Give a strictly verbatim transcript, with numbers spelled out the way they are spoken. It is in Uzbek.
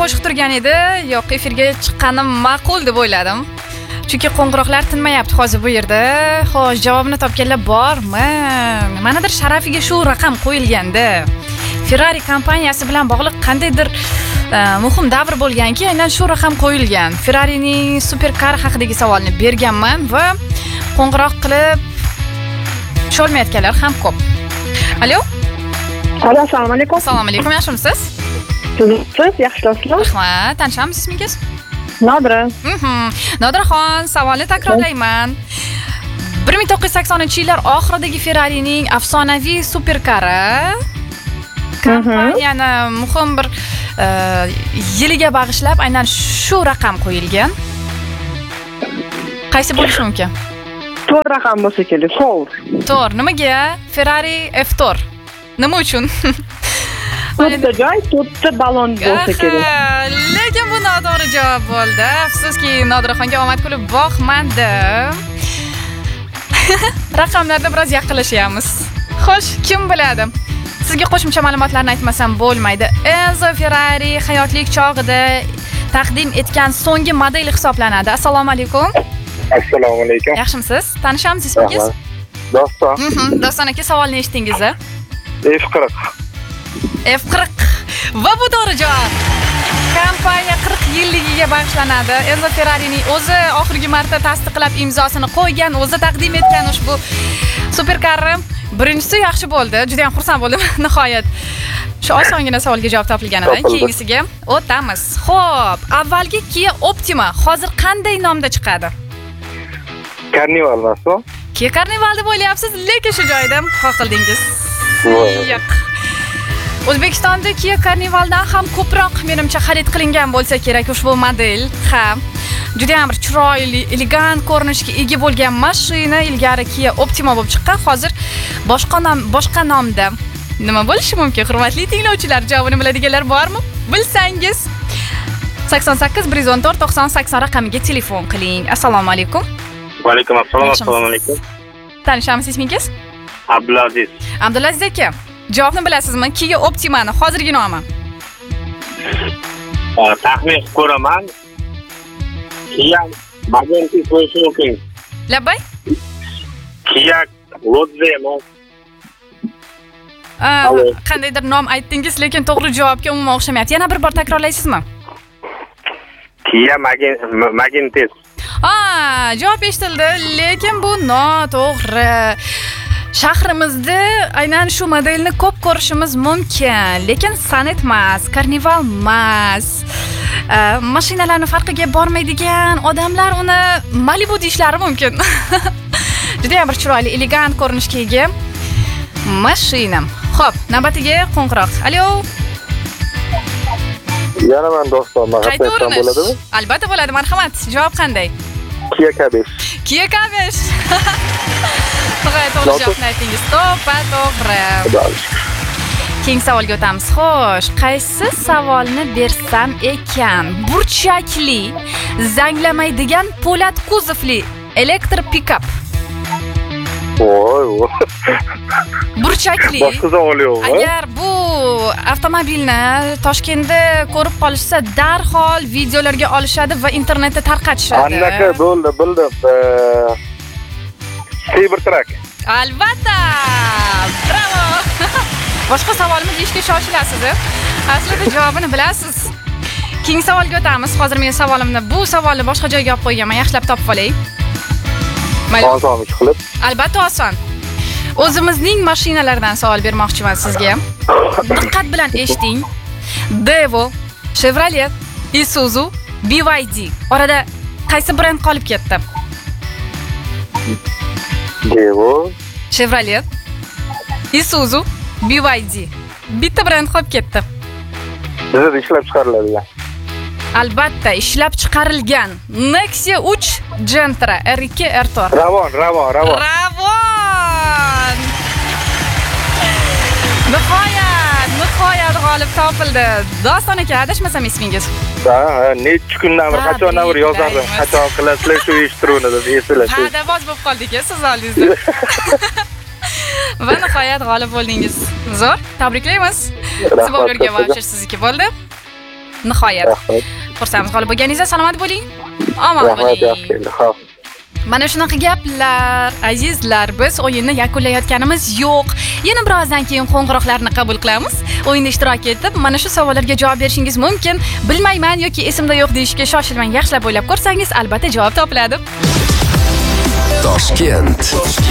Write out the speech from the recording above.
qo'shiq turgan edi, yo'q, efirga chiqqanim ma'qul deb o'yladim. Chunki qo'ng'iroqlar tinmayapti hozir bu yerda. Xo'sh, javobni topganlar bormi? Manadir sharafiga shu raqam qo'yilganda. Ferrari kompaniyasi bilan bog'liq qandaydir muhim davr bo'lganki, aynan shu raqam qo'yilgan. Ferrarining superkar haqidagi savolni berganman va qo'ng'iroq qilib cholmayotganlar ham ko'p. Alo? Alo, assalomu alaykum. Assalomu alaykum, yaxshimisiz? Siz yaxshimisizlar? Rahmat, tanishamiz ismingiz? Nodira. Mhm. Nodiraxon, savolni takrorlayman. bir ming to'qqiz yuz saksoninchi yillar oxiridagi Ferrarining afsonaviy superkari kompaniyani muhim bir yiliga bag'ishlab aynan shu raqam qo'yilgan. Qaysi bo'lishi mumkin? to'rt raqam bo'lsa kerak. to'rt. to'rt. Nimaga? Ferrari F to'rt. Nima uchun? to'rtta joy, to'rtta ballon bo'lsa kerak. Lekin bu noto'g'ri javob bo'ldi. Afsuski, Nodiraxonga omad kulib boqmadi. Raqamlarda biroz yaqinlashyapmiz. Xo'sh, kim biladi? Sizga qo'shimcha ma'lumotlarni aytmasam bo'lmaydi. Enzo Ferrari hayotlik chog'ida taqdim etgan so'nggi model hisoblanadi. Assalomu alaykum. Assalomu alaykum. Yaxshimisiz? Tanishamiz ismingiz? Doston. Mhm, Doston aka, savolni eshitdingiz? F qirq. F qirq. Va bu to'g'ri javob. Kompaniya qirq yilligiga bag'ishlanadi. Enzo Ferrarining o'zi oxirgi marta tasdiqlab imzosini qo'ygan, o'zi taqdim etgan ushbu superkarni birinchisi yaxshi bo'ldi. Juda ham xursand bo'ldim nihoyat. Shu osongina savolga javob topilganidan keyingisiga o'tamiz. Xo'p, avvalgi Kia Optima hozir qanday nomda chiqadi? Carnival emasmi? Kia Carnival deb o'ylayapsiz, lekin shu joyda qoqildingiz. Yo'q. O'zbekistonda Kia Carnivaldan ham ko'proq menimcha xarid qilingan bo'lsa kerak ushbu model. Ha. Juda ham bir chiroyli, elegant ko'rinishga ega bo'lgan mashina. Ilgari Kia Optima bo'lib chiqqan, hozir boshqa nom, boshqa nomda. Nima bo'lishi mumkin? Hurmatli tinglovchilar, javobini biladiganlar bormi? Bilsangiz sakson sakkiz bir yuz o'n to'rt to'qson sakson raqamiga telefon qiling. Assalomu alaykum. Va alaykum assalom. Assalomu alaykum. Tanishamiz ismingiz? Abdulaziz. Abdulaziz aka, javobni bilasizmi? Kia Optimani hozirgi nomi? Taxmin qilib ko'raman. Kia Magentis bo'lishi mumkin. Labay? Kia Lodzemo. Qandaydir nom aytdingiz, lekin to'g'ri javobga umuman o'xshamayapti. Yana bir bor takrorlaysizmi? Kia Magentis. Ha, javob eshitildi, lekin bu noto'g'ri. Shahrimizda aynan shu modelni ko'p ko'rishimiz mumkin, lekin Sonet emas, Carnival emas. Mashinalarning farqiga bormaydigan odamlar uni Malibu deyishlari mumkin. Juda ham bir chiroyli, elegant ko'rinishga ega mashina. Xo'p, navbatiga qo'ng'iroq. Alo. Yana men do'stim, mag'lubiyatdan bo'ladimi? Albatta bo'ladi, marhamat. Javob qanday? Kia K besh. Kia K besh. To'g'ri, to'g'ri javobni aytdingiz. To'ppa to'g'ri. Keyingi savolga o'tamiz. Xo'sh, qaysi savolni bersam ekan? Burchakli, zanglamaydigan po'lat kuzovli elektr pikap. Voy, burchakli. Boshqa savol yo'qmi? Agar bu avtomobilni Toshkentda ko'rib qolishsa, darhol videolarga olishadi va internetda tarqatishadi. Anaqa bo'ldi, bildim. Cybertruck. Albatta. Bravo. Boshqa savolni deyishga shoshilasiz. Aslida javobini bilasiz. Keyingi savolga o'tamiz. Hozir men savolimni, bu savolni boshqa joyga olib qo'yganman. Yaxshilab topib olay. Oson ish qilib. Albatta oson. O'zimizning mashinalardan savol bermoqchiman sizga. Diqqat bilan eshiting. Devo, Chevrolet, Isuzu, B Y D. Orada qaysi brend qolib ketdi? Devo, Chevrolet, Isuzu, B Y D. Bitta brend qolib ketdi. Bizda ishlab chiqariladigan. Albatta, ishlab chiqarilgan Nexia uch Gentra R ikki R to'rt. Ravon, Ravon, Ravon. Ravon. Nihoyat, nihoyat g'olib topildi. Doston aka, adashmasam ismingiz? Ha, necha kundan bir qachondan bir yozardim. Qachon qilasizlar shu eshittiruvni deb eslashim. Ha, davoz bo'lib qoldik-ku siz oldingizda. Va nihoyat g'olib bo'ldingiz. Zo'r, tabriklaymiz. Savol bergan voucher sizniki bo'ldi. nihoyat. Rahmat. Xursand qolib bo'lganingizda salomat bo'ling. Omon Rahmat, bo'ling. yaxshi keldi. Xo'p. Mana shunaqa gaplar, azizlar, biz o'yinni yakunlayotganimiz yo'q. Yana birozdan keyin qo'ng'iroqlarni qabul qilamiz. O'yinda ishtirok etib, mana shu savollarga javob berishingiz mumkin. Bilmayman yoki esimda yo'q deyishga shoshilmang. Yaxshilab o'ylab ko'rsangiz, albatta javob topiladi. Toshkent